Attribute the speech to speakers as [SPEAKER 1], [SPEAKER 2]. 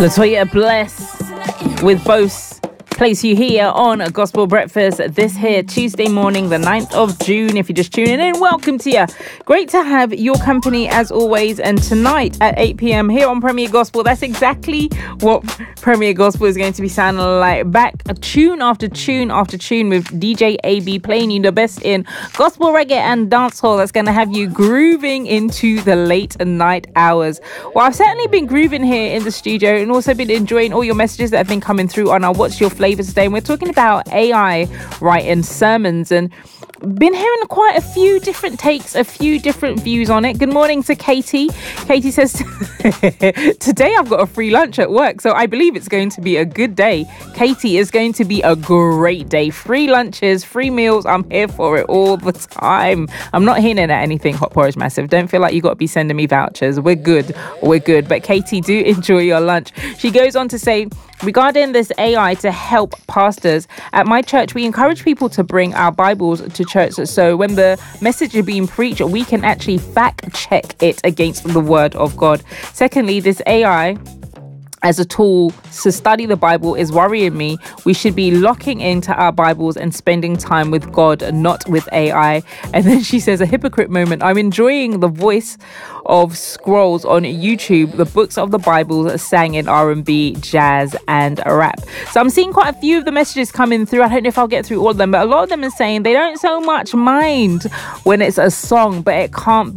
[SPEAKER 1] Latoya Bless with Bose place you here on a Gospel Breakfast this here Tuesday morning, the 9th of June. If you're just tuning in, welcome to you. Great to have your company as always. And tonight at 8 p.m. here on Premier Gospel, that's exactly what Premier Gospel is going to be sounding like. Back tune after tune after tune with DJ AB playing you the best in gospel, reggae and dancehall. That's going to have you grooving into the late night hours. Well, I've certainly been grooving here in the studio and also been enjoying all your messages that have been coming through on our What's Your Flavor today. And we're talking about AI writing sermons and been hearing quite a few different takes, a few different views on it. Good morning to Katie. Katie says, today I've got a free lunch at work, so I believe it's going to be a good day. Katie, is going to be a great day. Free lunches, free meals. I'm here for it all the time. I'm not hinting at anything, Hot Porridge Massive. Don't feel like you got to be sending me vouchers. We're good. We're good. But Katie, do enjoy your lunch. She goes on to say, regarding this AI to help pastors, at my church, we encourage people to bring our Bibles to church. So when the message is being preached, we can actually fact check it against the word of God. Secondly, this AI as a tool to study the Bible is worrying me. We should be locking into our Bibles and spending time with God, not with AI. And then she says, a hypocrite moment. I'm enjoying the voice of scrolls on YouTube, the books of the Bible sang in R&B, jazz and rap. So I'm seeing quite a few of the messages coming through. I don't know if I'll get through all of them, but a lot of them are saying they don't so much mind when it's a song, but it can't be